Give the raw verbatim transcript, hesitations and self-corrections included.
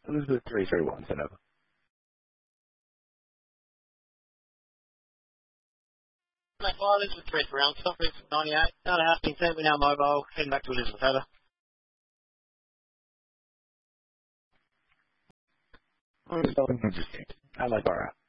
Elizabeth three three one, send over. Mate, fire Elizabeth three for round, stop Elizabeth ninety-eight, not happening, send me now mobile, heading back to Elizabeth, over. I'm just interesting. I like Borough.